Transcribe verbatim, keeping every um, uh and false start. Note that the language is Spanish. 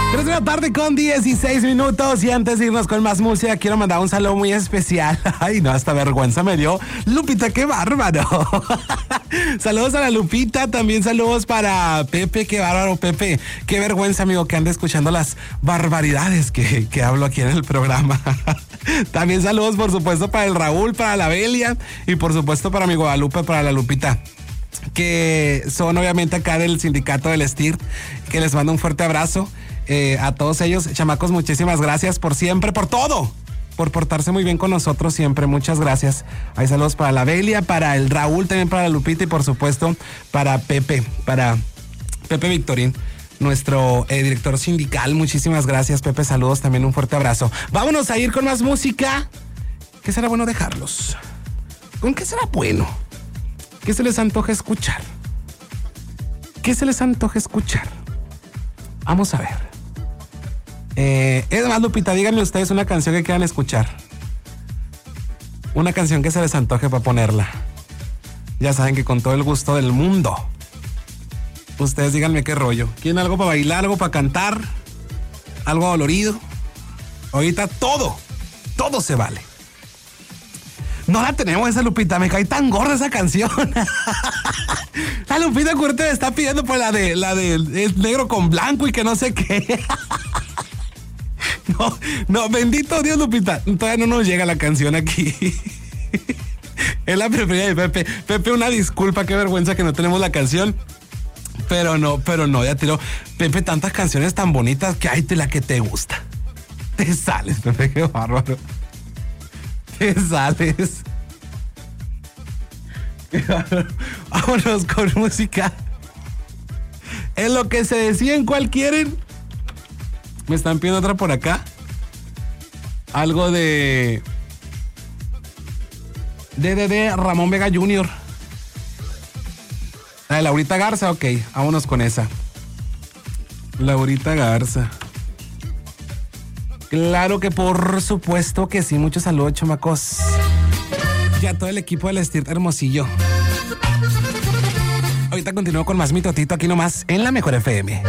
tres de la tarde con dieciséis minutos y antes de irnos con más música quiero mandar un saludo muy especial. Ay, no, hasta vergüenza me dio. Lupita, qué bárbaro. Saludos a la Lupita, también saludos para Pepe, qué bárbaro, Pepe. Qué vergüenza, amigo, que ande escuchando las barbaridades que, que hablo aquí en el programa. También saludos, por supuesto, para el Raúl, para la Belia y por supuesto para mi Guadalupe, para la Lupita, que son obviamente acá del sindicato del S T I R, que les mando un fuerte abrazo. Eh, a todos ellos, chamacos, muchísimas gracias por siempre, por todo, por portarse muy bien con nosotros siempre, muchas gracias. Hay saludos para la Belia, para el Raúl, también para la Lupita y por supuesto para Pepe, para Pepe Victorín, nuestro eh, director sindical. Muchísimas gracias, Pepe, saludos, también un fuerte abrazo. Vámonos a ir con más música. ¿Qué será bueno dejarlos? ¿Con qué será bueno? ¿Qué se les antoja escuchar? ¿Qué se les antoja escuchar? Vamos a ver. Eh, es más, Lupita, díganme ustedes una canción que quieran escuchar. Una canción que se les antoje para ponerla. Ya saben que con todo el gusto del mundo. Ustedes díganme qué rollo. ¿Quieren algo para bailar, algo para cantar? ¿Algo dolorido? Ahorita todo, todo se vale. No la tenemos esa, Lupita, me cae tan gorda esa canción. La Lupita Curte me está pidiendo por la de la de es negro con blanco y que no sé qué. No, no, bendito Dios, Lupita, todavía no nos llega la canción aquí. Es la preferida de Pepe. Pepe, una disculpa, qué vergüenza que no tenemos la canción. Pero no, pero no, ya tiró. Pepe, tantas canciones tan bonitas que hay de la que te gusta. Te sales, Pepe, qué bárbaro. Te sales. Qué bárbaro. Vámonos con música. En lo que se deciden cuál quieren. Me están pidiendo otra por acá. Algo de... De, de, de Ramón Vega junior La de Laurita Garza, ok. Vámonos con esa. Laurita Garza. Claro que por supuesto que sí. Muchos saludos, chamacos. Y a todo el equipo del S T I R Hermosillo. Ahorita continúo con más mi totito aquí nomás en la Mejor F M.